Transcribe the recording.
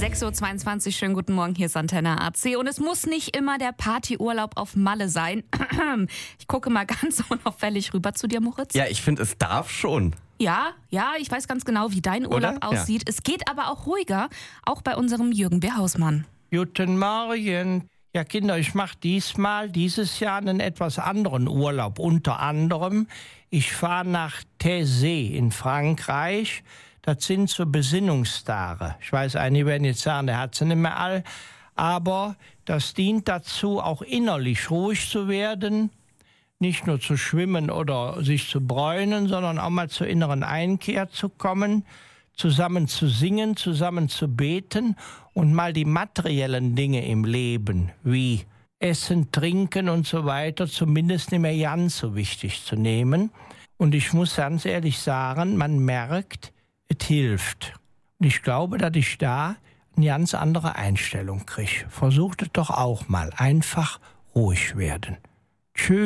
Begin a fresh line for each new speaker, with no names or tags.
6.22 Uhr, schönen guten Morgen, hier ist Antenne AC. Und es muss nicht immer der Partyurlaub auf Malle sein. Ich gucke mal ganz unauffällig rüber zu dir, Moritz.
Ja, ich finde, es darf schon.
Ja, ich weiß ganz genau, wie dein Urlaub
Oder?
aussieht. Es geht aber auch ruhiger, auch bei unserem Jürgen B. Hausmann.
Guten Morgen. Ja, Kinder, ich mache dieses Jahr einen etwas anderen Urlaub. Unter anderem, ich fahre nach Taizé in Frankreich. Das sind so Besinnungstage. Ich weiß, einige werden jetzt sagen, der hat sie nicht mehr all. Aber das dient dazu, auch innerlich ruhig zu werden. Nicht nur zu schwimmen oder sich zu bräunen, sondern auch mal zur inneren Einkehr zu kommen, zusammen zu singen, zusammen zu beten und mal die materiellen Dinge im Leben, wie Essen, Trinken und so weiter, zumindest nicht mehr ganz so wichtig zu nehmen. Und ich muss ganz ehrlich sagen, man merkt, es hilft. Und ich glaube, dass ich da eine ganz andere Einstellung kriege. Versucht es doch auch mal. Einfach ruhig werden. Tschüss.